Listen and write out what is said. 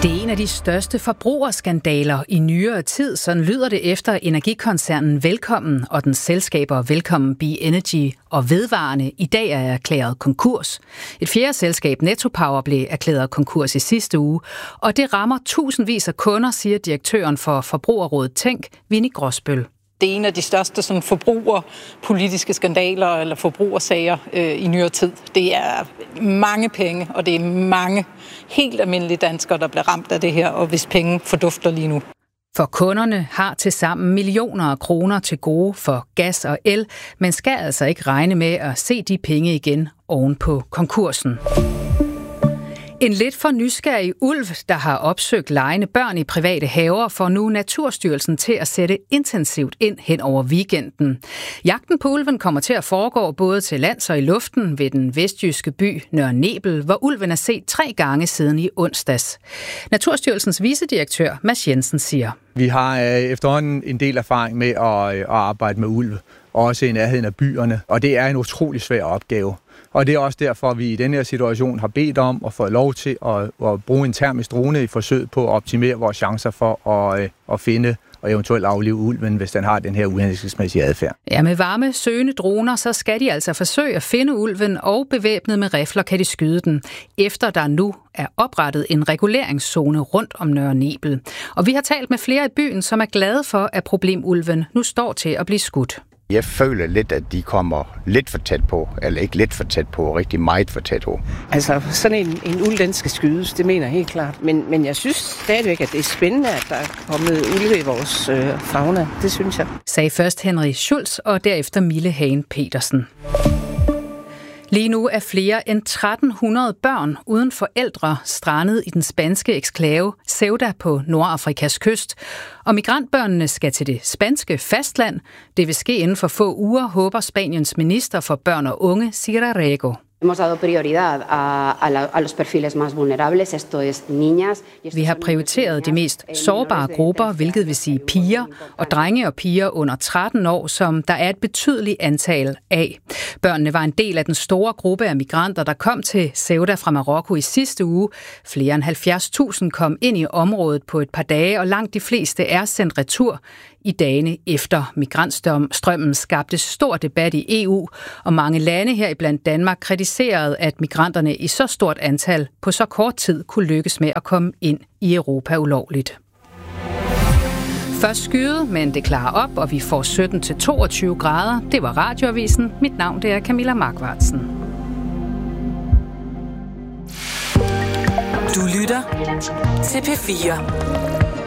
Det er en af de største forbrugerskandaler i nyere tid. Sådan lyder det efter energikoncernen Velkommen og dens selskaber Velkommen Be Energy og Vedvarende i dag er erklæret konkurs. Et fjerde selskab, Netto Power, blev erklæret konkurs i sidste uge. Og det rammer tusindvis af kunder, siger direktøren for Forbrugerrådet Tænk, Winnie Grosbøll. Det er en af de største sådan, forbrugerpolitiske skandaler eller forbrugersager i nyere tid. Det er mange penge, og det er mange helt almindelige danskere, der bliver ramt af det her, og hvis penge fordufter lige nu. For kunderne har tilsammen millioner af kroner til gode for gas og el, men skal altså ikke regne med at se de penge igen oven på konkursen. En lidt for nysgerrig ulv, der har opsøgt legende børn i private haver, får nu Naturstyrelsen til at sætte intensivt ind hen over weekenden. Jagten på ulven kommer til at foregå både til lands og i luften ved den vestjyske by Nørre Nebel, hvor ulven er set 3 gange siden i onsdags. Naturstyrelsens vicedirektør Mads Jensen siger: Vi har efterhånden en del erfaring med at arbejde med ulve, også i nærheden af byerne, og det er en utrolig svær opgave. Og det er også derfor, at vi i denne her situation har bedt om at få lov til at bruge en termisk drone i forsøg på at optimere vores chancer for at finde og eventuelt aflive ulven, hvis den har den her uhensigtsmæssige adfærd. Ja, med varme søgende droner, så skal de altså forsøge at finde ulven, og bevæbnet med rifler kan de skyde den, efter der nu er oprettet en reguleringszone rundt om Nørre Nebel. Og vi har talt med flere i byen, som er glade for, at problemulven nu står til at blive skudt. Jeg føler lidt, at de kommer lidt for tæt på, eller ikke lidt for tæt på, rigtig meget for tæt på. Altså, sådan en ulv, den skal skydes, det mener jeg helt klart. Men jeg synes stadigvæk, at det er spændende, at der er kommet ulve i vores fauna. Det synes jeg. Sagde først Henrik Schulz og derefter Mille Hagen Petersen. Lige nu er flere end 1300 børn uden forældre strandet i den spanske eksklave Ceuta på Nordafrikas kyst. Og migrantbørnene skal til det spanske fastland. Det vil ske inden for få uger, håber Spaniens minister for børn og unge, Sira Rego. Vi har prioriteret de mest sårbare grupper, hvilket vil sige piger og drenge og piger under 13 år, som der er et betydeligt antal af. Børnene var en del af den store gruppe af migranter, der kom til Ceuta fra Marokko i sidste uge. Flere end 70.000 kom ind i området på et par dage, og langt de fleste er sendt retur. I dagene efter migrantstrømmen skabte stor debat i EU, og mange lande heriblandt Danmark kritiserede, at migranterne i så stort antal på så kort tid kunne lykkes med at komme ind i Europa ulovligt. Først skyde, men det klarer op, og vi får 17-22 grader. Det var Radioavisen. Mit navn det er Camilla Markvartsen. Du lytter til P4.